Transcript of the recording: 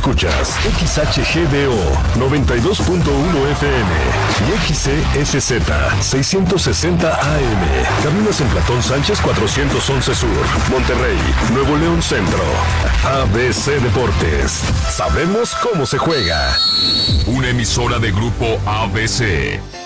escuchas XHGDO 92.1 FM y XCSZ 660 AM. Caminas en Platón Sánchez 411 Sur, Monterrey, Nuevo León Centro. ABC Deportes. Sabemos cómo se juega. Una emisora de Grupo ABC.